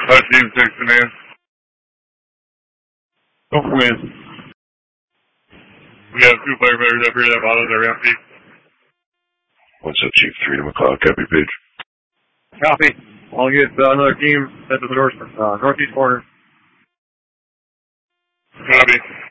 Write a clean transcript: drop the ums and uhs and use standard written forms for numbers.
Team 6 command. Go command. We have 2 firefighters up here that bottom, they're empty. What's up, Chief? 3 to McLeod. Copy, page. Copy. I'll get another team set to the northeast corner. Copy.